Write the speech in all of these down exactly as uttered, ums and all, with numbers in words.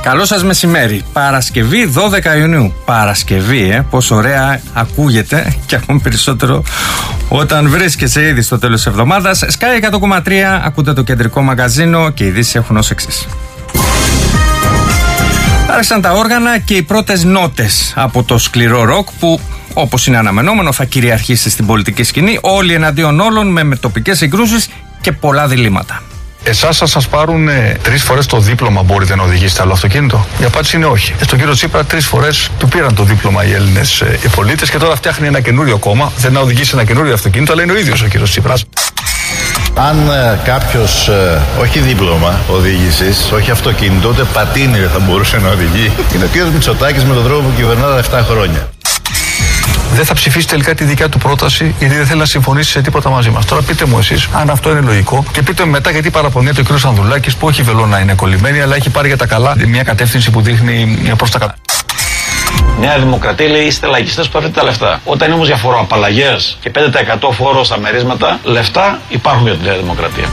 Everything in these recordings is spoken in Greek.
Καλό σας μεσημέρι. Παρασκευή δώδεκα Ιουνίου. Παρασκευή, ε, πόσο ωραία ακούγεται και ακόμη περισσότερο όταν βρίσκεσαι ήδη στο τέλος της εβδομάδας. Sky εκατό κόμμα τρία, ακούτε το κεντρικό μαγαζίνο και οι ειδήσεις έχουν ως εξής. Άρχισαν τα όργανα και οι πρώτες νότες από το σκληρό ροκ που, όπως είναι αναμενόμενο, θα κυριαρχήσει στην πολιτική σκηνή. Όλοι εναντίον όλων, με μετοπικές συγκρούσεις και πολλά διλήμματα. Εσάς θα σας πάρουν ε, τρεις φορές το δίπλωμα, μπορείτε να οδηγήσετε άλλο αυτοκίνητο? Η απάντηση είναι όχι. Στον κύριο Τσίπρα τρεις φορές του πήραν το δίπλωμα οι Έλληνες ε, οι πολίτες και τώρα φτιάχνει ένα καινούριο κόμμα. Θέλει να οδηγήσει ένα καινούριο αυτοκίνητο, αλλά είναι ο ίδιος ο κύριος Τσίπρας. Αν ε, κάποιος ε, όχι δίπλωμα οδήγησης, όχι αυτοκίνητο, ούτε πατίνι θα μπορούσε να οδηγεί, είναι ο κύριος Μητσοτάκης με τον τρόπο που κυβερνά επτά χρόνια. Δεν θα ψηφίσει τελικά τη δικιά του πρόταση, γιατί δεν θέλει να συμφωνήσει σε τίποτα μαζί μας. Τώρα πείτε μου εσείς αν αυτό είναι λογικό και πείτε μου μετά γιατί παραπονιέται ο κ. Ανδρουλάκης που όχι βελόνα είναι κολλημένη, αλλά έχει πάρει για τα καλά μια κατεύθυνση που δείχνει προς τα κάτω. Νέα Δημοκρατία λέει είστε λαϊκιστές που αφήνετε τα λεφτά. Όταν είναι όμως για φοροαπαλλαγές και πέντε τοις εκατό φόρο στα μερίσματα, λεφτά υπάρχουν για τη Νέα Δημοκρατία.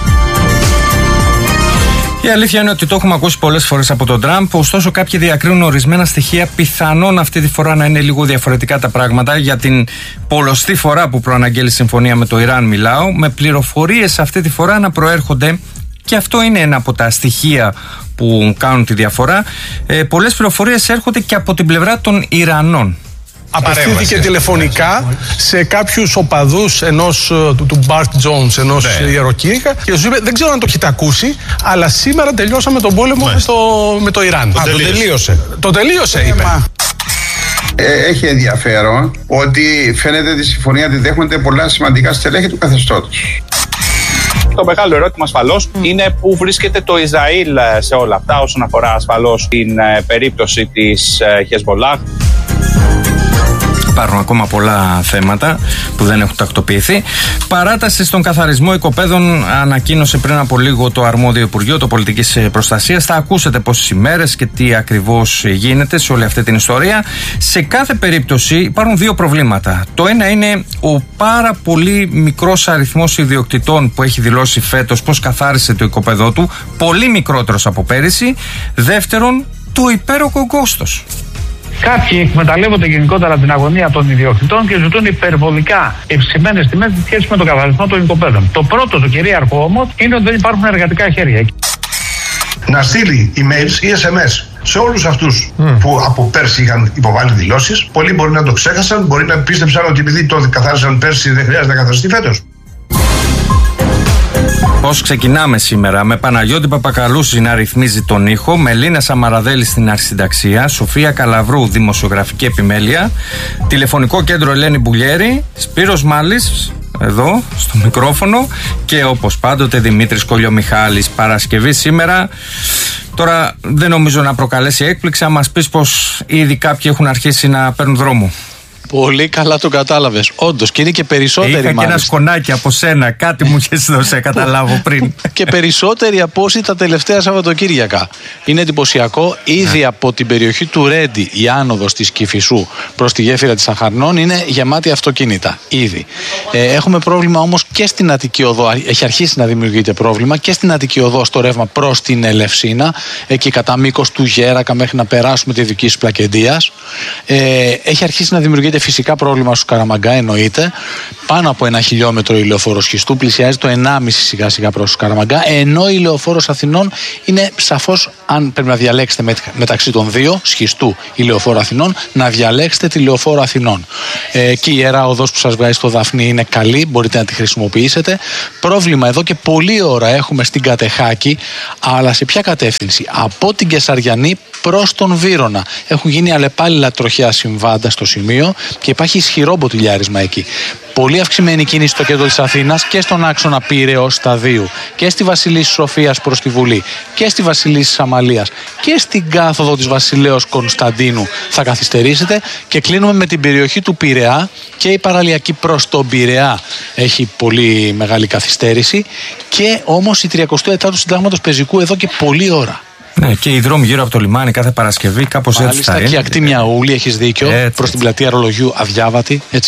Η αλήθεια είναι ότι το έχουμε ακούσει πολλές φορές από τον Τραμπ, ωστόσο κάποιοι διακρίνουν ορισμένα στοιχεία. Πιθανόν αυτή τη φορά να είναι λίγο διαφορετικά τα πράγματα. Για την πολλοστή φορά που προαναγγέλει συμφωνία με το Ιράν μιλάω, με πληροφορίες αυτή τη φορά να προέρχονται, και αυτό είναι ένα από τα στοιχεία που κάνουν τη διαφορά. Ε, πολλές πληροφορίες έρχονται και από την πλευρά των Ιρανών. Απευθύνθηκε τηλεφωνικά σε κάποιους οπαδούς ενός του, του Μπαρτ Τζόνς, ενός ναι. ιεροκήρυκα, και τους είπε: δεν ξέρω αν το έχετε ακούσει, αλλά σήμερα τελειώσαμε τον πόλεμο ναι. στο, με το Ιράν. Το Α, τελείωσε. Το τελείωσε, το τελείωσε είπε. Ε, έχει ενδιαφέρον ότι φαίνεται τη συμφωνία τη δέχονται πολλά σημαντικά στελέχη του καθεστώτος. Το μεγάλο ερώτημα ασφαλώς mm. είναι πού βρίσκεται το Ισραήλ σε όλα αυτά, όσον αφορά ασφαλώς την ε, περίπτωση της ε, Χεσμολάχ. Υπάρχουν ακόμα πολλά θέματα που δεν έχουν τακτοποιηθεί. Παράταση στον καθαρισμό οικοπαίδων ανακοίνωσε πριν από λίγο το αρμόδιο Υπουργείο, το Πολιτικής Προστασίας. Θα ακούσετε πόσες ημέρες και τι ακριβώς γίνεται σε όλη αυτή την ιστορία. Σε κάθε περίπτωση υπάρχουν δύο προβλήματα. Το ένα είναι ο πάρα πολύ μικρός αριθμός ιδιοκτητών που έχει δηλώσει φέτος πως καθάρισε το οικοπαίδο του, πολύ μικρότερος από πέρυσι. Δεύτερον, το υπέροχο κόστος. Κάποιοι εκμεταλλεύονται γενικότερα την αγωνία των ιδιοκτητών και ζητούν υπερβολικά ευξημένες τιμές σε σχέση με τον καθαρισμό των οικοπαίδων. Το πρώτο, το κυρίαρχο όμως, είναι ότι δεν υπάρχουν εργατικά χέρια. Να στείλει emails ή ες εμ ες σε όλους αυτούς mm. που από πέρσι είχαν υποβάλει δηλώσεις. Πολλοί μπορεί να το ξέχασαν, μπορεί να πίστεψαν ότι επειδή το καθάρισαν πέρσι δεν χρειάζεται να καθαριστεί φέτος. Πώς ξεκινάμε σήμερα? Με Παναγιώτη Παπακαλούση να ρυθμίζει τον ήχο, Μελίνα Σαμαραδέλη στην αρχισυνταξία, Σοφία Καλαβρού δημοσιογραφική επιμέλεια, τηλεφωνικό κέντρο Ελένη Μπουλιέρη, Σπύρος Μάλης εδώ στο μικρόφωνο και όπως πάντοτε Δημήτρης Κολιομιχάλης. Παρασκευή σήμερα. Τώρα δεν νομίζω να προκαλέσει έκπληξη αν μας πεις πως ήδη κάποιοι έχουν αρχίσει να παίρνουν δρόμο. Πολύ καλά το κατάλαβες. Όντως, και είναι και περισσότεροι. Είχα και ένα σκονάκι από σένα, κάτι μου είχες δώσει, καταλάβω πριν. Και περισσότεροι από όσοι τα τελευταία Σαββατοκύριακα. Είναι εντυπωσιακό. Ήδη ναι. από την περιοχή του Ρέντι, η άνοδος της Κηφισού προς τη γέφυρα της Αχαρνών είναι γεμάτη αυτοκίνητα. Ήδη. Ε, έχουμε πρόβλημα όμως και στην Αττική Οδό. Έχει αρχίσει να δημιουργείται πρόβλημα και στην Αττική Οδό στο ρεύμα προς την Ελευσίνα. Εκεί κατά μήκος του Γέρακα μέχρι να περάσουμε τη δική Πλακεντίας. Ε, έχει αρχίσει να δημιουργείται φυσικά πρόβλημα στους Καραμαγκά, εννοείται. Πάνω από ένα χιλιόμετρο η λεωφόρος Σχιστού, πλησιάζει το ενάμιση σιγά σιγά προς τους Καραμαγκά, ενώ η λεωφόρος Αθηνών είναι σαφώς, αν πρέπει να διαλέξετε μεταξύ των δύο, Σχιστού ή λεωφόρο Αθηνών, να διαλέξετε τη λεωφόρο Αθηνών. Ε, και η Ιερά Οδός που σας βγάζει στο Δαφνί είναι καλή, μπορείτε να τη χρησιμοποιήσετε. Πρόβλημα εδώ και πολλή ώρα έχουμε στην Κατεχάκη, αλλά σε ποια κατεύθυνση? Από την Κεσαριανή προς τον Βύρωνα. Έχουν γίνει αλλεπάλληλα τροχαία συμβάντα στο σημείο και υπάρχει ισχυρό μποτιλιάρισμα εκεί. Πολύ αυξημένη κίνηση στο κέντρο της Αθήνας και στον άξονα Πύρεως Σταδίου και στη Βασιλής Σοφίας προς τη Βουλή και στη Βασιλής Αμαλίας και στην κάθοδο της Βασιλέως Κωνσταντίνου θα καθυστερήσετε και κλείνουμε με την περιοχή του Πειραιά και η παραλιακή προς τον Πειραιά έχει πολύ μεγάλη καθυστέρηση και όμως η τριακοστή ετάρτη του Συντάγματος Πεζικού εδώ και πολλή ώρα. Ναι, και οι δρόμοι γύρω από το λιμάνι κάθε Παρασκευή κάπως έτσι θα είναι. Μάλιστα, και ακτή Μιαούλη, έχεις δίκιο, προς την πλατεία Ρολογιού αδιάβατη, έτσι είναι.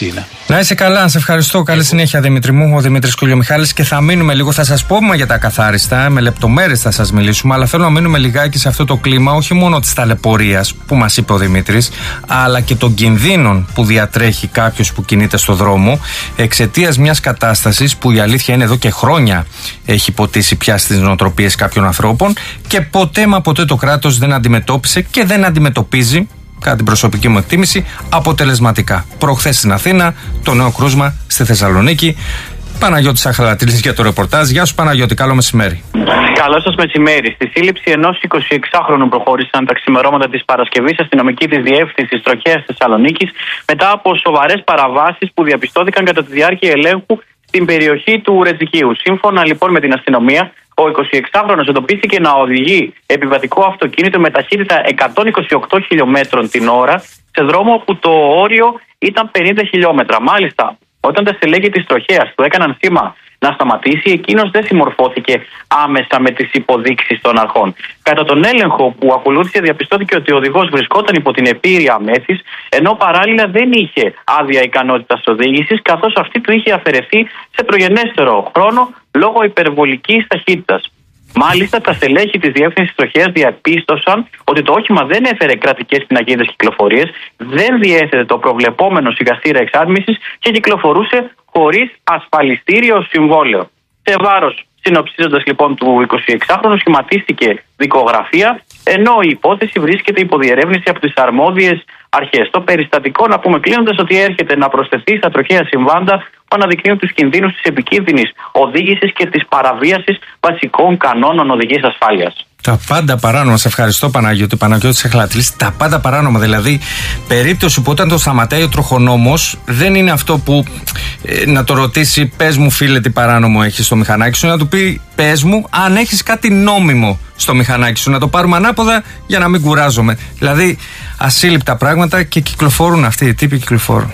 Να είσαι καλά, σε ευχαριστώ. Καλή συνέχεια, Δημήτρη μου. Ο Δημήτρης Κουλιομιχάλης. Και θα μείνουμε λίγο, θα σας πούμε για τα καθάριστα, με λεπτομέρειες θα σας μιλήσουμε, αλλά θέλω να μείνουμε λιγάκι σε αυτό το κλίμα, όχι μόνο της ταλαιπωρίας που μας είπε ο Δημήτρης, αλλά και των κινδύνων που διατρέχει κάποιος που κινείται στο δρόμο εξαιτίας μιας κατάστασης που η αλήθεια είναι εδώ και χρόνια έχει ποτίσει πια στις νοοτροπίες κάποιων ανθρώπων και ποτέ μα ποτέ το κράτος δεν αντιμετώπισε και δεν αντιμετωπίζει, κατά την προσωπική μου εκτίμηση, αποτελεσματικά. Προχθές στην Αθήνα, το νέο κρούσμα στη Θεσσαλονίκη. Παναγιώτης Αχαλατήλης για το ρεπορτάζ. Γεια σου Παναγιώτη, καλό μεσημέρι. Καλό σας μεσημέρι. Στη σύλληψη ενός εικοσιεξάχρονου προχώρησαν τα ξημερώματα της Παρασκευής αστυνομικοί της Διεύθυνσης Τροχέας Θεσσαλονίκης μετά από σοβαρές παραβάσεις που διαπιστώθηκαν κατά τη διάρκεια ελέγχου στην περιοχή του Ρετζικίου. Σύμφωνα λοιπόν με την αστυνομία, ο εικοσιεξάχρονος εντοπίστηκε να οδηγεί επιβατικό αυτοκίνητο με ταχύτητα εκατόν είκοσι οκτώ χιλιόμετρων την ώρα σε δρόμο που το όριο ήταν πενήντα χιλιόμετρα. Μάλιστα, όταν τα στελέχη της τροχέας του έκαναν σήμα να σταματήσει, εκείνος δεν συμμορφώθηκε άμεσα με τις υποδείξεις των αρχών. Κατά τον έλεγχο που ακολούθησε, διαπιστώθηκε ότι ο οδηγός βρισκόταν υπό την επίρρεια μέθης, ενώ παράλληλα δεν είχε άδεια ικανότητας οδήγησης, καθώς αυτή του είχε αφαιρεθεί σε προγενέστερο χρόνο λόγω υπερβολικής ταχύτητας. Μάλιστα, τα στελέχη της Διεύθυνσης Τροχέας διαπίστωσαν ότι το όχημα δεν έφερε κρατικές πινακίδες κυκλοφορίες, δεν διέθετε το προβλεπόμενο σιγαστήρα εξάτμισης και κυκλοφορούσε χωρίς ασφαλιστήριο συμβόλαιο. Σε βάρος, συνοψίζοντας λοιπόν του εικοσιεξάχρονου, σχηματίστηκε δικογραφία, ενώ η υπόθεση βρίσκεται υπό διερεύνηση από τις αρμόδιες αρχές. Το περιστατικό, να πούμε κλείνοντας, ότι έρχεται να προσθεθεί στα τροχαία συμβάντα που αναδεικνύουν τους κινδύνους της επικίνδυνης οδήγησης και της παραβίασης βασικών κανόνων οδικής ασφάλειας. Τα πάντα παράνομα, σε ευχαριστώ Παναγιώτη, Παναγιώτης Αχλατήλης. Τα πάντα παράνομα, δηλαδή περίπτωση που όταν το σταματάει ο τροχονόμος δεν είναι αυτό που ε, να το ρωτήσει πες μου φίλε τι παράνομο έχεις στο μηχανάκι σου, να του πει πες μου αν έχεις κάτι νόμιμο στο μηχανάκι σου, να το πάρουμε ανάποδα για να μην κουράζομαι. Δηλαδή ασύλληπτα πράγματα και κυκλοφορούν αυτοί οι τύποι, κυκλοφορούν.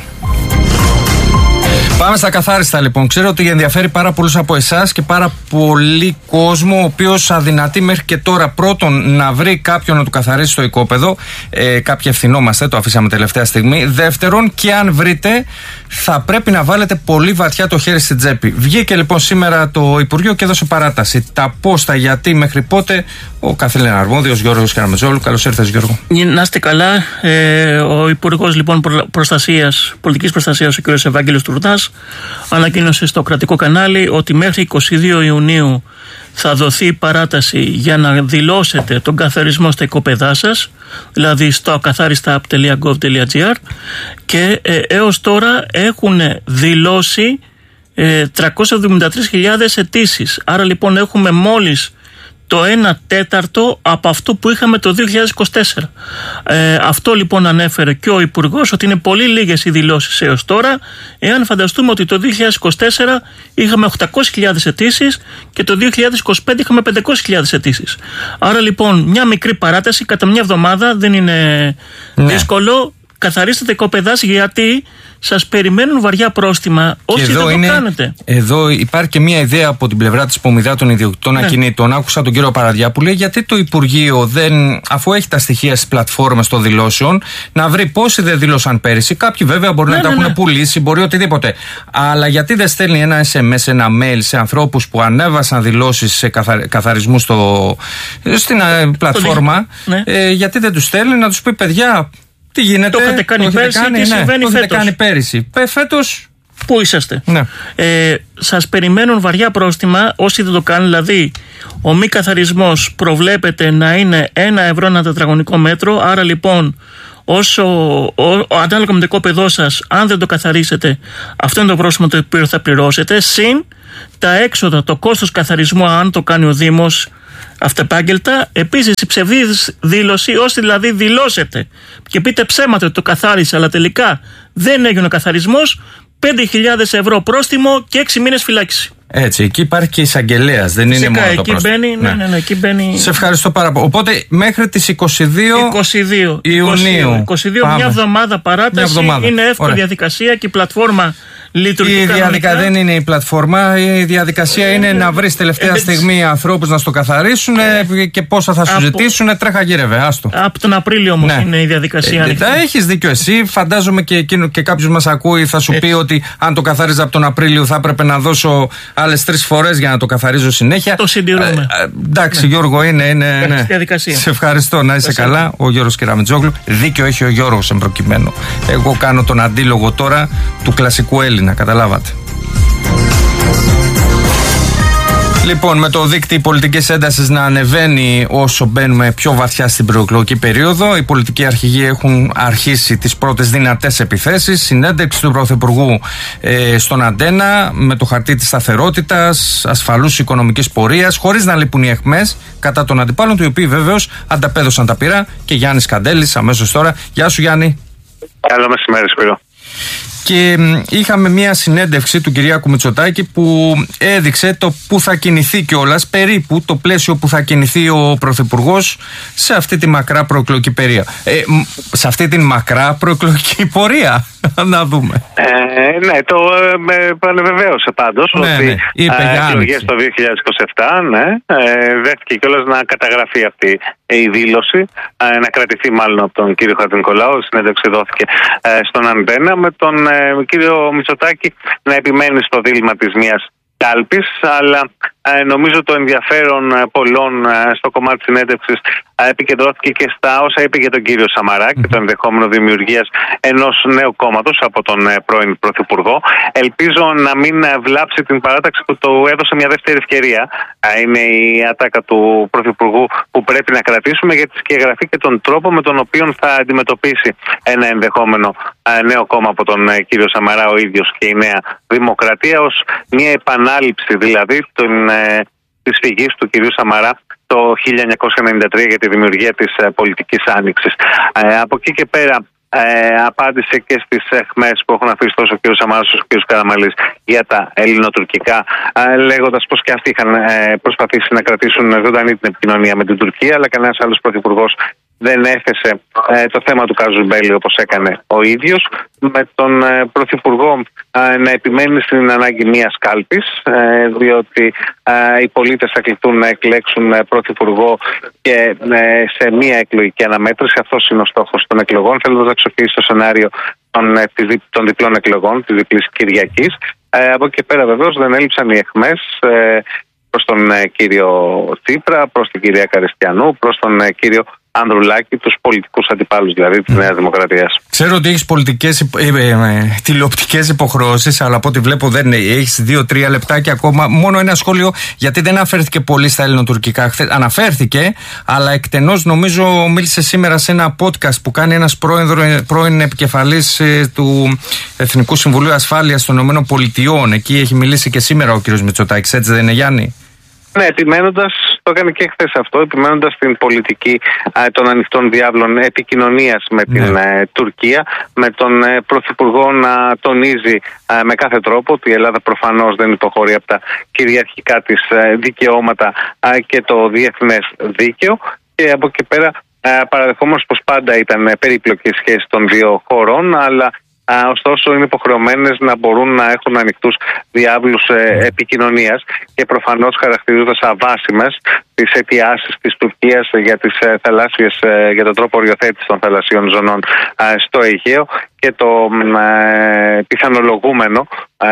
Πάμε στα καθάριστα λοιπόν. Ξέρω ότι ενδιαφέρει πάρα πολλούς από εσάς και πάρα πολύ κόσμο ο οποίος αδυνατεί μέχρι και τώρα πρώτον να βρει κάποιον να του καθαρίσει το οικόπεδο. Ε, κάποιοι ευθυνόμαστε, το αφήσαμε τελευταία στιγμή. Δεύτερον, και αν βρείτε, θα πρέπει να βάλετε πολύ βαθιά το χέρι στην τσέπη. Βγήκε λοιπόν σήμερα το Υπουργείο και έδωσε παράταση. Τα πώς, τα γιατί, μέχρι πότε, ο καθήλυνα αρμόδιος Γιώργος Καραμετζόλου. Καλώς ήρθες Γιώργο. Να είστε καλά. Ε, ο Υπουργός λοιπόν προστασίας, πολιτικής προστασίας, ο κ. Ευάγγελος Τουρνάς, ανακοίνωσε στο κρατικό κανάλι ότι μέχρι εικοστή δεύτερη Ιουνίου θα δοθεί παράταση για να δηλώσετε τον καθαρισμό στα οικόπεδά σας, δηλαδή στο ακαθάριστα τελεία γκοβ τελεία τζι άρ, και ε, έως τώρα έχουν δηλώσει ε, τριακόσιες εβδομήντα τρεις χιλιάδες αιτήσεις. Άρα λοιπόν έχουμε μόλις το ένα τέταρτο από αυτό που είχαμε το δύο χιλιάδες είκοσι τέσσερα. Ε, αυτό λοιπόν ανέφερε και ο Υπουργός, ότι είναι πολύ λίγες οι δηλώσεις έως τώρα, εάν φανταστούμε ότι το δύο χιλιάδες είκοσι τέσσερα είχαμε οκτακόσιες χιλιάδες αιτήσεις και το δύο χιλιάδες είκοσι πέντε είχαμε πεντακόσιες χιλιάδες αιτήσεις. Άρα λοιπόν μια μικρή παράταση κατά μια εβδομάδα δεν είναι ναι. δύσκολο. Καθαρίστε τα οικόπεδά σας, γιατί σας περιμένουν βαριά πρόστιμα όσοι δεν είναι, το κάνετε. Εδώ υπάρχει και μια ιδέα από την πλευρά της Πομιδά των ιδιοκτητών ναι. ακινήτων. Άκουσα τον κύριο Παραδιά που λέει γιατί το Υπουργείο δεν, αφού έχει τα στοιχεία στις πλατφόρμες των δηλώσεων, να βρει πόσοι δεν δήλωσαν πέρυσι. Κάποιοι βέβαια μπορεί ναι, να ναι, τα έχουν ναι. πουλήσει, μπορεί οτιδήποτε. Αλλά γιατί δεν στέλνει ένα ες εμ ες, ένα mail σε ανθρώπους που ανέβασαν δηλώσεις σε καθα, καθαρισμού στο, στην ε, πλατφόρμα, ναι. ε, γιατί δεν τους στέλνει να τους πει παιδιά. Τι γίνεται, το είχατε κάνει πέρυσι, τι ναι, συμβαίνει το φέτος. κάνει πέρυσι. Φέτος. Πού είσαστε. Ναι. Ε, σας περιμένουν βαριά πρόστιμα όσοι δεν το κάνουν. Δηλαδή, ο μη καθαρισμός προβλέπεται να είναι ένα ευρώ ένα τετραγωνικό μέτρο. Άρα λοιπόν, όσο ο, ο, ανάλογα με το οικόπεδό σας, αν δεν το καθαρίσετε, αυτό είναι το πρόστιμο το οποίο θα πληρώσετε. Συν τα έξοδα, το κόστος καθαρισμού, αν το κάνει ο Δήμος, αυτεπάγγελτα. Επίσης η ψευδής δήλωση, όσοι δηλαδή δηλώσετε και πείτε ψέματα ότι το καθάρισε αλλά τελικά δεν έγινε ο καθαρισμός, πέντε χιλιάδες ευρώ πρόστιμο και έξι μήνες φυλάκιση. Έτσι, εκεί υπάρχει και εισαγγελέας, δεν Φυσικά, είναι μόνο εκεί το πρόστιμο. Μπαίνει, ναι. Ναι, ναι, εκεί μπαίνει... Σε ευχαριστώ πάρα πολύ. Οπότε μέχρι τις είκοσι δύο Ιουνίου. είκοσι δύο, μια εβδομάδα παράταση, μια εβδομάδα. Είναι εύκολη διαδικασία και η πλατφόρμα λειτουργεί. Η διαδικασία δεν είναι η πλατφόρμα. Η διαδικασία ε, είναι ε, να βρει τελευταία ε, στιγμή ανθρώπους να στο καθαρίσουν ε, και πόσα θα σου ζητήσουν. Τρέχα γύρευε, άστο. Από τον Απρίλιο όμως ναι. είναι η διαδικασία. Ε, Έχεις δίκιο εσύ. Φαντάζομαι και, και κάποιος μας ακούει θα σου Έτσι. πει ότι αν το καθάριζα από τον Απρίλιο θα έπρεπε να δώσω άλλες τρεις φορές για να το καθαρίζω συνέχεια. Το συντηρούμε. Ε, εντάξει, ναι. Γιώργο, είναι. είναι ναι. διαδικασία. Σε ευχαριστώ. Να είσαι καλά. Ο Γιώργος Κεραμετζόγλου. Δίκιο έχει ο Γιώργος εμπροκειμένο. Εγώ κάνω τον αντίλογο τώρα του κλασικού Έλληνα. Καταλάβατε. Λοιπόν, με το δείκτη πολιτικής έντασης να ανεβαίνει όσο μπαίνουμε πιο βαθιά στην προεκλογική περίοδο, οι πολιτικοί αρχηγοί έχουν αρχίσει τις πρώτες δυνατές επιθέσεις. Συνέντευξη του Πρωθυπουργού ε, στον Αντένα με το χαρτί της σταθερότητας, ασφαλούς οικονομικής πορείας, χωρίς να λείπουν οι αιχμές κατά των αντιπάλων, οι οποίοι βεβαίως ανταπέδωσαν τα πυρά. Και Γιάννης Καντέλης αμέσως τώρα. Γεια σου, Γιάννη. Καλό μεσημέρι, Σπύρο. Και είχαμε μια συνέντευξη του Κυριάκου Μητσοτάκη που έδειξε το που θα κινηθεί κιόλας, περίπου το πλαίσιο που θα κινηθεί ο Πρωθυπουργός σε αυτή τη μακρά προεκλογική πορεία. Ε, σε αυτή τη μακρά προεκλογική πορεία, να δούμε. Ε, ναι, το ε, πανεβεβαίωσε πάντως ναι, ότι ναι, είπε ε, εκλογές το δύο χιλιάδες είκοσι επτά, ναι, ε, δέχτηκε κιόλας να καταγραφεί αυτή η δήλωση, ε, να κρατηθεί μάλλον από τον κύριο Χατζηνικολάου. Η συνέντευξη δόθηκε ε, στον Αντένα, με τον ε, κύριο Μητσοτάκη να επιμένει στο δίλημμα της μιας κάλπης, αλλά ε, νομίζω το ενδιαφέρον ε, πολλών ε, στο κομμάτι της συνέντευξης ε, επικεντρώθηκε και στα όσα είπε για τον κύριο Σαμαρά mm-hmm. και το ενδεχόμενο δημιουργίας ενός νέου κόμματος από τον ε, πρώην Πρωθυπουργό. Ελπίζω να μην ε, βλάψει την παράταξη που του έδωσε μια δεύτερη ευκαιρία. Ε, είναι η ατάκα του Πρωθυπουργού που πρέπει να κρατήσουμε, για τη σκιαγραφή και τον τρόπο με τον οποίο θα αντιμετωπίσει ένα ενδεχόμενο ε, νέο κόμμα από τον ε, κύριο Σαμαρά ο ίδιος και η Νέα Δημοκρατία, ως μια επανάληψη δηλαδή των ε, της φυγής του κυρίου Σαμαρά το χίλια εννιακόσια ενενήντα τρία για τη δημιουργία της ε, πολιτικής άνοιξης. Ε, από εκεί και πέρα ε, απάντησε και στις αιχμές που έχουν αφήσει τόσο ο κύριος Σαμαράς όσο ο κύριος Καραμανλής για τα ελληνοτουρκικά, ε, λέγοντας πως και αυτοί είχαν ε, προσπαθήσει να κρατήσουν ζωντανή την επικοινωνία με την Τουρκία, αλλά κανένας άλλος πρωθυπουργός δεν έθεσε ε, το θέμα του Καζουμπέλη όπως έκανε ο ίδιος, με τον ε, Πρωθυπουργό ε, να επιμένει στην ανάγκη μιας κάλπης, ε, διότι ε, οι πολίτες θα κληθούν να εκλέξουν ε, Πρωθυπουργό και ε, σε μια εκλογική αναμέτρηση. Αυτός είναι ο στόχος των εκλογών, θέλοντας να αξιοποιήσει το σενάριο των, ε, των διπλών εκλογών, της διπλής Κυριακής. Ε, από εκεί και πέρα βεβαίως δεν έλειψαν οι αιχμές ε, προς τον ε, κύριο Τσίπρα, προς την κυρία Καριστιανού, προς τον ε, κύριο Ανδρουλάκη, τους πολιτικούς αντιπάλους δηλαδή της mm. Νέας Δημοκρατίας. Ξέρω ότι έχεις πολιτικές ε, ε, ε, τηλεοπτικές υποχρεώσεις, αλλά από ό,τι βλέπω δεν είναι. Έχεις δύο-τρία λεπτάκια ακόμα. Μόνο ένα σχόλιο, γιατί δεν αναφέρθηκε πολύ στα ελληνοτουρκικά. Αναφέρθηκε, αλλά εκτενώς νομίζω μίλησε σήμερα σε ένα podcast που κάνει ένας πρώην, πρώην επικεφαλής ε, του Εθνικού Συμβουλίου Ασφάλειας των ΗΠΑ. Εκεί έχει μιλήσει και σήμερα ο κ. Μητσοτάκης, έτσι δεν είναι, Γιάννη? Ναι, επιμένοντας, το έκανε και χθες αυτό, επιμένοντας την πολιτική α, των ανοιχτών διάβλων επικοινωνίας με ναι. την α, Τουρκία, με τον α, Πρωθυπουργό να τονίζει α, με κάθε τρόπο ότι η Ελλάδα προφανώς δεν υποχωρεί από τα κυριαρχικά της α, δικαιώματα α, και το διεθνές δίκαιο, και από εκεί πέρα α, παραδεχόμενος πως πάντα ήταν περίπλοκη σχέση των δύο χωρών, αλλά Α, ωστόσο είναι υποχρεωμένες να μπορούν να έχουν ανοιχτούς διάβλους ε, επικοινωνίας, και προφανώς χαρακτηρίζοντας αβάσιμες τις αιτιάσεις της Τουρκίας για, τις, ε, θαλάσσιες, ε, για τον τρόπο οριοθέτησης των θαλασσίων ζωνών ε, στο Αιγαίο και το ε, πιθανολογούμενο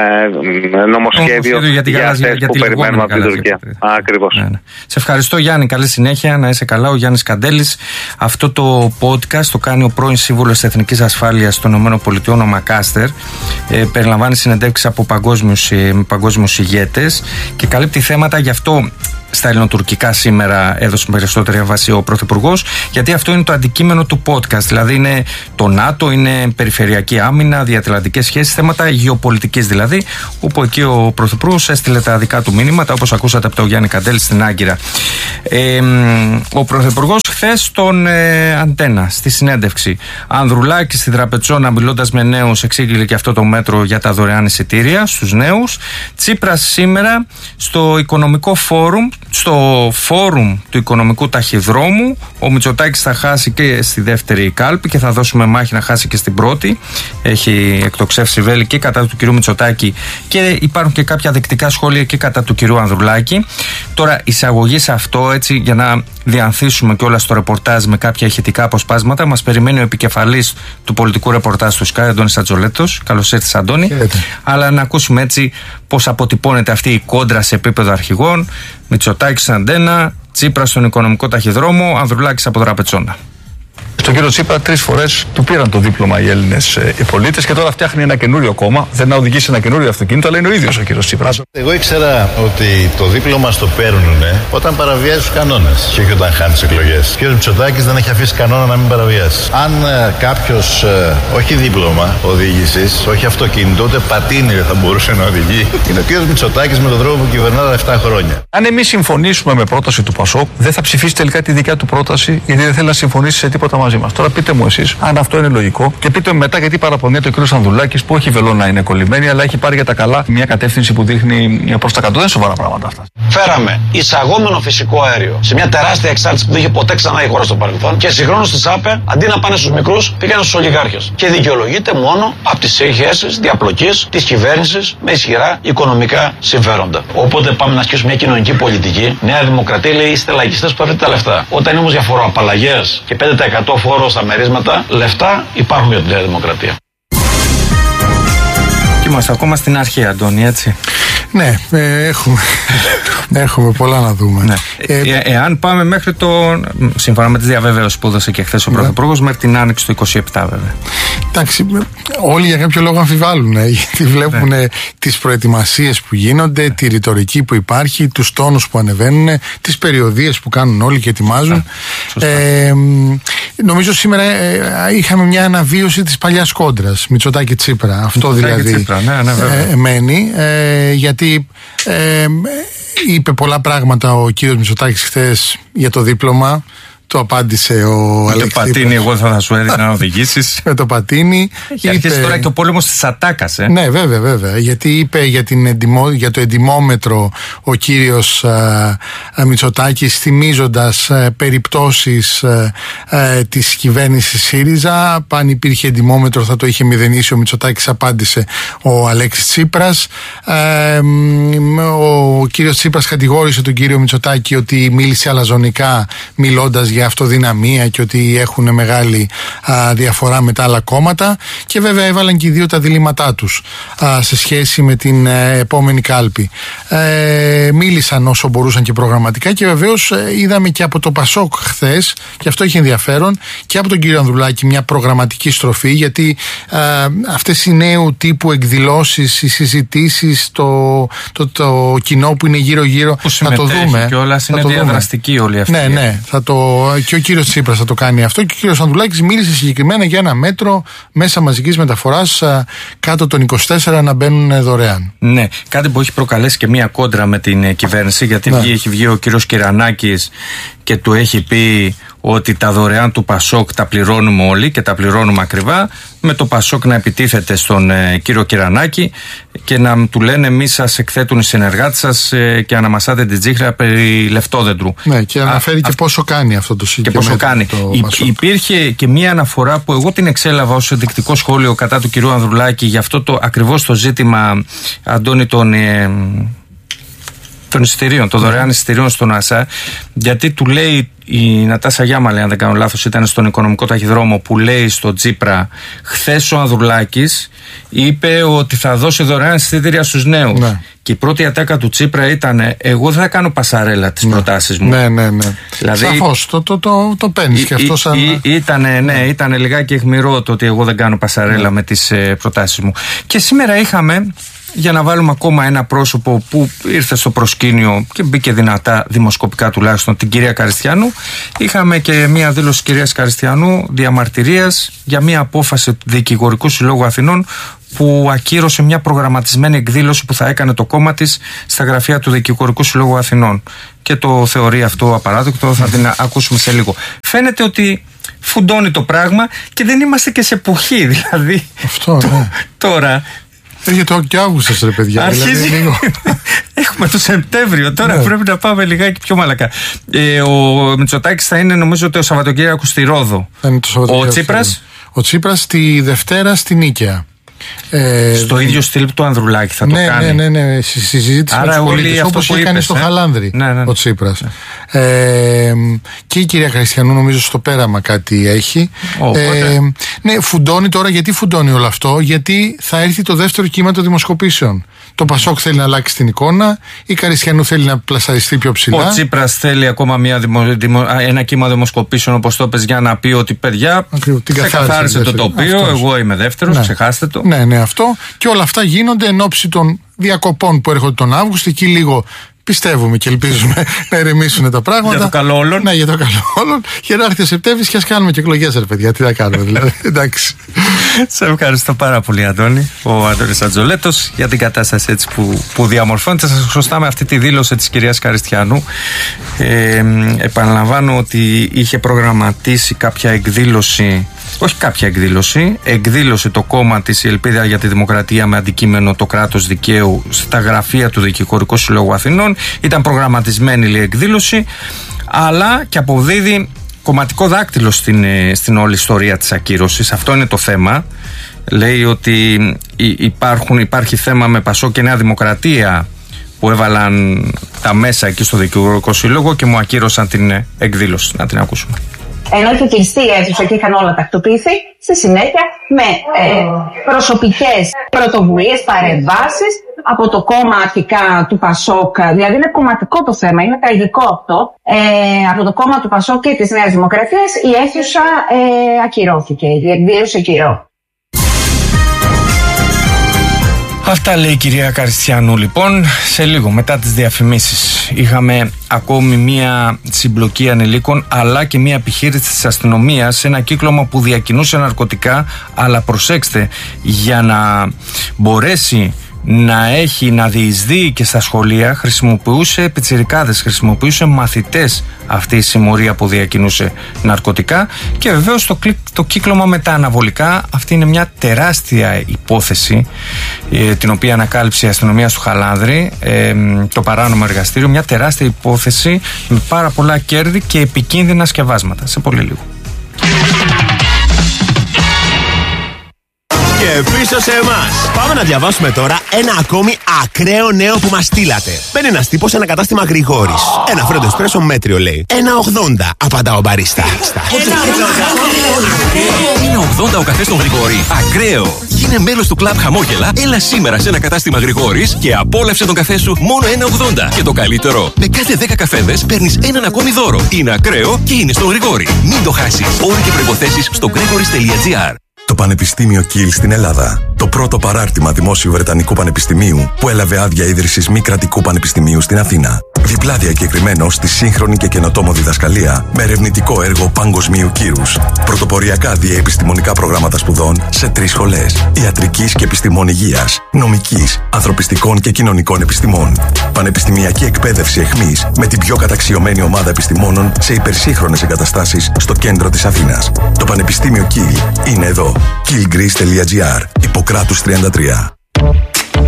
ε, νομοσχέδιο για, για, για αυτές που περιμένουμε από την Τουρκία. Ακριβώς. Ναι, ναι. Σε ευχαριστώ, Γιάννη, καλή συνέχεια, να είσαι καλά. Ο Γιάννης Καντέλης. Αυτό το podcast το κάνει ο πρώην Σύμβουλος Εθνικής Ασφάλειας των ΗΠΑ, ο Μακάστερ. Ε, περιλαμβάνει συνεντεύξεις από παγκόσμιους, ε, παγκόσμιους ηγέτες και καλύπτει θέματα, γι' αυτό στα ελληνοτουρκικά σήμερα έδωσε περισσότερη έμφαση ο Πρωθυπουργός, γιατί αυτό είναι το αντικείμενο του podcast. Δηλαδή είναι το ΝΑΤΟ, είναι περιφερειακή άμυνα, διατλαντικές σχέσεις, θέματα γεωπολιτικής δηλαδή, όπου εκεί ο Πρωθυπουργός έστειλε τα δικά του μήνυματα, όπως ακούσατε από τον Γιάννη Καντέλη στην Άγκυρα. Ε, ο Πρωθυπουργός χθες στον ε, Αντένα, στη συνέντευξη. Ανδρουλάκη στη Τραπετσόνα, μιλώντας με νέους, εξήγηλε και αυτό το μέτρο για τα δωρεάν εισιτήρια στους νέους. Τσίπρας σήμερα στο Οικονομικό Φόρουμ Στο φόρουμ του οικονομικού ταχυδρόμου ο Μητσοτάκης θα χάσει και στη δεύτερη κάλπη και θα δώσουμε μάχη να χάσει και στην πρώτη. Έχει εκτοξεύσει βέλη και κατά του κυρίου Μητσοτάκη και υπάρχουν και κάποια δεκτικά σχόλια και κατά του κυρίου Ανδρουλάκη. Τώρα, εισαγωγή σε αυτό, έτσι, για να διανθίσουμε και όλα στο ρεπορτάζ με κάποια ηχητικά αποσπάσματα, μας περιμένει ο επικεφαλής του πολιτικού ρεπορτάζ του Sky, Αντώνης Ατζολέτος. Καλώς ήρθες, Αντώνη. Χαίρετε. Αλλά να ακούσουμε έτσι πώς αποτυπώνεται αυτή η κόντρα σε επίπεδο αρχηγών. Μητσοτάκης στην Αντένα, Τσίπρας στον οικονομικό ταχυδρόμο, Ανδρουλάκης από Δραπετσόνα. Στον κύριο Τσίπρα τρεις φορές του πήραν το δίπλωμα οι Έλληνες ε, οι πολίτες και τώρα φτιάχνει ένα καινούριο κόμμα. Δεν να οδηγήσει ένα καινούριο αυτοκίνητο, αλλά είναι ο ίδιος ο κύριος Τσίπρας. Εγώ ήξερα ότι το δίπλωμα στο παίρνουν όταν παραβιάζει τους κανόνες και όχι όταν χάνει τις εκλογές. Ο κύριος Μητσοτάκης δεν έχει αφήσει κανόνα να μην παραβιάσει. Αν ε, κάποιος ε, όχι δίπλωμα οδήγησης, όχι αυτοκίνητο, ούτε πατίνι δεν θα μπορούσε να οδηγεί, είναι ο κύριος Μητσοτάκης με τον τρόπο που κυβερνά επτά χρόνια. Αν εμείς συμφωνήσουμε με πρόταση του Πασόκ, δεν θα ψηφίσει τελικά τη δικιά του πρόταση, γιατί δεν θέλει να συμφωνήσει σε τίποτα μαζί μας. Τώρα πείτε μου εσείς αν αυτό είναι λογικό και πείτε μου μετά γιατί παραπονιέται ο κ. Ανδρουλάκης που όχι βελό να είναι κολλημένη, αλλά έχει πάρει για τα καλά μια κατεύθυνση που δείχνει προς τα κάτω. Δεν είναι σοβαρά πράγματα αυτά. Φέραμε εισαγόμενο φυσικό αέριο σε μια τεράστια εξάρτηση που δεν είχε ποτέ ξανά η χώρα στο παρελθόν και συγχρόνως τη ΑΠΕ αντί να πάνε στους μικρούς πήγαν στους ολιγάρχες. Και δικαιολογείται μόνο από τις σχέσεις διαπλοκής της κυβέρνησης με ισχυρά οικονομικά συμφέροντα. Οπότε πάμε να ασκήσουμε μια κοινωνική πολιτική. Νέα Δημοκρατία λέει είστε λαϊκιστές που αφήνετε τα λεφτά. Όταν είναι όμως για φοροαπαλλαγές και πέντε τοις εκατό φόρο στα μερίσματα, λεφτά υπάρχουν για τη Νέα Δημοκρατία. Και είμαστε ακόμα στην αρχή, Αντώνη, έτσι. Ναι, ε, έχουμε, έχουμε πολλά να δούμε. Ναι. Ε, ε, εάν πάμε μέχρι το. Σύμφωνα με τις διαβεβαίωσεις που έδωσε και χθες ο ναι. Πρωθυπουργός, μέχρι την άνοιξη του είκοσι επτά, βέβαια. Εντάξει, όλοι για κάποιο λόγο αμφιβάλλουν, ε, γιατί βλέπουν ναι. τις προετοιμασίες που γίνονται, ναι. τη ρητορική που υπάρχει, τους τόνους που ανεβαίνουν, τις περιοδίες που κάνουν όλοι και ετοιμάζουν. Ναι. Ε, νομίζω σήμερα ε, είχαμε μια αναβίωση της παλιάς κόντρας Μητσοτάκη Τσίπρα. Αυτό Μητσοτάκη δηλαδή Τσίπρα, ναι, ναι, ε, μένει. Ε, γιατί ε, είπε πολλά πράγματα ο κύριος Μητσοτάκης χθες για το δίπλωμα. Το απάντησε ο Αλέξης. Με το πατίνι, εγώ θα σου έδινα να οδηγήσεις. Με το πατίνι. Έχει αρχίσει τώρα και ο πόλεμος της ατάκας, ε. Ναι, βέβαια, βέβαια. Γιατί είπε για, την εντυμο, για το εντυμόμετρο ο κύριος α, α, Μητσοτάκης, θυμίζοντας α, περιπτώσεις α, α, της κυβέρνησης ΣΥΡΙΖΑ. Αν υπήρχε εντυμόμετρο θα το είχε μηδενίσει ο Μητσοτάκης, απάντησε ο Αλέξης Τσίπρας. Α, ο κύριος Τσίπρας κατηγόρησε τον κύριο Μητσοτάκη ότι μίλησε αλαζονικά, μιλώντας για αυτοδυναμία και ότι έχουν μεγάλη α, διαφορά με τα άλλα κόμματα, και βέβαια έβαλαν και οι δύο τα διλήμματά τους α, σε σχέση με την ε, επόμενη κάλπη. Ε, μίλησαν όσο μπορούσαν και προγραμματικά, και βεβαίως ε, είδαμε και από το Πασόκ χθες, και αυτό έχει ενδιαφέρον, και από τον κύριο Ανδρουλάκη μια προγραμματική στροφή, γιατί ε, αυτές οι νέου τύπου εκδηλώσεις, οι συζητήσεις, το, το, το κοινό που είναι γύρω γύρω, που θα το δούμε. Και όλα είναι διαδραστική όλη αυτή. Ναι, ναι, θα το, και ο κύριος Τσίπρας θα το κάνει αυτό, και ο κύριος Ανδρουλάκης μίλησε συγκεκριμένα για ένα μέτρο μέσα μαζικής μεταφοράς α, κάτω των είκοσι τέσσερα να μπαίνουν δωρεάν. Ναι, κάτι που έχει προκαλέσει και μία κόντρα με την ε, κυβέρνηση, γιατί ναι. έχει βγει ο κύριος Κυρανάκης και του έχει πει ότι τα δωρεάν του Πασόκ τα πληρώνουμε όλοι και τα πληρώνουμε ακριβά, με το Πασόκ να επιτίθεται στον ε, κύριο Κυρανάκη και να του λένε εμείς σας εκθέτουν οι συνεργάτες σας ε, και αναμασάτε την τσίχλα περί λεφτόδεντρου. Ναι, και αναφέρει Α, και α, πόσο κάνει αυτό το συγκεκριμένο. Και πόσο κάνει. Υ, υπήρχε και μία αναφορά που εγώ την εξέλαβα ως ενδεικτικό σχόλιο κατά του κυρίου Ανδρουλάκη για αυτό το ακριβώς το ζήτημα, Αντώνη, των... Ε, των εισιτηρίων, των δωρεάν εισιτηρίων στον ΑΣΑ, γιατί του λέει η Νατάσα Γιάμαλη, αν δεν κάνω λάθος, ήταν στον οικονομικό ταχυδρόμο, που λέει στον Τσίπρα χθες ο Ανδρουλάκης είπε ότι θα δώσει δωρεάν εισιτήρια στους νέους. Ναι. Και η πρώτη ατάκα του Τσίπρα ήταν εγώ δεν θα κάνω πασαρέλα τις ναι. προτάσεις μου. Ναι, ναι, ναι. Δηλαδή, σαφώς, το, το, το, το παίρνεις και αυτό σαν... Ήτανε, ναι, ήταν λιγάκι αιχμηρό το ότι εγώ δεν κάνω πασαρέλα ναι. με τις ε, προτάσεις μου. Και σήμερα είχαμε, για να βάλουμε ακόμα ένα πρόσωπο που ήρθε στο προσκήνιο και μπήκε δυνατά δημοσκοπικά τουλάχιστον, την κυρία Καριστιανού, είχαμε και μία δήλωση της κυρίας Καριστιανού διαμαρτυρίας για μία απόφαση του Δικηγορικού Συλλόγου Αθηνών, που ακύρωσε μια προγραμματισμένη εκδήλωση που θα έκανε το κόμμα της στα γραφεία του Δικηγορικού Συλλόγου Αθηνών. Και το θεωρεί αυτό απαράδεκτο, θα την ακούσουμε σε λίγο. Φαίνεται ότι φουντώνει το πράγμα και δεν είμαστε και σε εποχή, δηλαδή. Αυτό, ναι. Τώρα. Έρχεται και Αύγουστος, ρε παιδιά. Αρχίζει. Δηλαδή, λίγο... Έχουμε το Σεπτέμβριο, τώρα ναι. πρέπει να πάμε λιγάκι πιο μαλακά. Ε, ο Μητσοτάκης θα είναι νομίζω το Σαββατοκύριακο στη Ρόδο. Ο Τσίπρας. Ο Τσίπρας τη Δευτέρα στη Νίκαια. Ε, στο δε... ίδιο στυλ του Ανδρουλάκη θα ναι, το κάνει. Ναι, ναι, ναι. Στη συζήτηση με τους πολίτες, όπως έκανε στο ε? Χαλάνδρη ναι, ναι, ναι. ο Τσίπρας. Ναι. Ε, και η κυρία Χριστιανού νομίζω στο πέραμα κάτι έχει. Oh, ε, ναι, φουντώνει τώρα. Γιατί φουντώνει όλο αυτό? Γιατί θα έρθει το δεύτερο κύμα των δημοσκοπήσεων. Το Πασόκ θέλει να αλλάξει την εικόνα, η Καριστιανού θέλει να πλασαριστεί πιο ψηλά. Ο Τσίπρας θέλει ακόμα μια δημο, δημο, ένα κύμα δημοσκοπήσεων, όπως το πες, για να πει ότι παιδιά, ξεκαθάρισε το τοπίο. Αυτός. Εγώ είμαι δεύτερος, ναι. ξεχάστε το. Ναι, ναι, αυτό. Και όλα αυτά γίνονται εν ώψη των διακοπών που έρχονται τον Αύγουστο. Εκεί λίγο πιστεύουμε και ελπίζουμε να ηρεμήσουν τα πράγματα. Για το καλό όλων. Ναι, για το καλό όλων. Και να έρθει ο Σεπτέμβρης και ας κάνουμε και εκλογές, ρε παιδιά. Τι θα κάνουμε, δηλαδή. Εντάξει. Σε ευχαριστώ πάρα πολύ, Αντώνη. Ο Αντώνης Ατζολέτος, για την κατάσταση έτσι που, που διαμορφώνεται. Σας χρωστάμε αυτή τη δήλωση της κυρίας Καριστιανού. Ε, επαναλαμβάνω ότι είχε προγραμματίσει κάποια εκδήλωση. Όχι κάποια εκδήλωση, εκδήλωσε το κόμμα της η Ελπίδα για τη Δημοκρατία με αντικείμενο το κράτος δικαίου στα γραφεία του Δικηγορικού Συλλόγου Αθηνών. Ήταν προγραμματισμένη η εκδήλωση, αλλά και αποδίδει κομματικό δάκτυλο στην, στην όλη ιστορία της ακύρωσης. Αυτό είναι το θέμα. Λέει ότι υπάρχουν, υπάρχει θέμα με Πασό και Νέα Δημοκρατία που έβαλαν τα μέσα εκεί στο Δικηγορικό Σύλλογο και μου ακύρωσαν την εκδήλωση. Να την ακούσουμε. Ενώ είχε κλειστεί η αίθουσα και είχαν όλα τακτοποιηθεί, στη συνέχεια με ε, προσωπικές πρωτοβουλίες, παρεμβάσεις από το κόμμα αρχικά του Πασόκ, δηλαδή είναι κομματικό το θέμα, είναι τραγικό αυτό, ε, από το κόμμα του Πασόκ και της Νέας Δημοκρατίας η αίθουσα ε, ακυρώθηκε, η εκδήλωση ακυρώθηκε. Αυτά λέει η κυρία Καριστιανού. Λοιπόν, σε λίγο μετά τις διαφημίσεις είχαμε ακόμη μία συμπλοκή ανηλίκων αλλά και μία επιχείρηση της αστυνομίας σε ένα κύκλωμα που διακινούσε ναρκωτικά, αλλά προσέξτε, για να μπορέσει να έχει, να διεισδύει και στα σχολεία χρησιμοποιούσε πιτσιρικάδες, χρησιμοποιούσε μαθητές αυτή η συμμορία που διακινούσε ναρκωτικά. Και βεβαίως το, το κύκλωμα με τα αναβολικά, αυτή είναι μια τεράστια υπόθεση ε, την οποία ανακάλυψε η αστυνομία του Χαλάνδρη, ε, το παράνομο εργαστήριο, μια τεράστια υπόθεση με πάρα πολλά κέρδη και επικίνδυνα σκευάσματα. Σε πολύ λίγο. Και πίσω σε εμάς. Πάμε να διαβάσουμε τώρα ένα ακόμη ακραίο νέο που μας στείλατε. Μπαίνει ένας τύπος σε ένα κατάστημα Γρηγόρης. Ένα φρέντο εσπρέσο μέτριο λέει. ένα ογδόντα, απαντά ο μπαρίστα. ένα ογδόντα ο καφές στον Γρηγόρη. Ακραίο. Γίνε μέλος του κλαμπ Χαμόγελα. Έλα σήμερα σε ένα κατάστημα Γρηγόρης και απόλαυσε τον καφέ σου μόνο ένα ογδόντα. Και το καλύτερο, με κάθε δέκα καφέδες παίρνεις έναν ακόμη δώρο. Είναι ακραίο και είναι στον Γρηγόρη. Μην το χάσεις. Όροι και προϋποθέσεις στο gregoris τελεία gr. Το Πανεπιστήμιο Κιλ στην Ελλάδα. Το πρώτο παράρτημα δημόσιου Βρετανικού Πανεπιστημίου που έλαβε άδεια ίδρυσης μη κρατικού πανεπιστημίου στην Αθήνα. Διπλά διακεκριμένο στη σύγχρονη και καινοτόμο διδασκαλία με ερευνητικό έργο παγκοσμίου κύρους. Πρωτοποριακά διεπιστημονικά προγράμματα σπουδών σε τρεις σχολές. Ιατρικής και επιστημών υγείας, νομικής, ανθρωπιστικών και κοινωνικών επιστημών. Πανεπιστημιακή εκπαίδευση εχμής με την πιο καταξιωμένη ομάδα επιστημόνων σε υπερσύγχρονες εγκαταστάσεις στο κέντρο της Αθήνας. Το Πανεπιστήμιο Κιλ είναι εδώ. κιλ γκρις τελεία τζι αρ. Ιπποκράτους τριάντα τρία.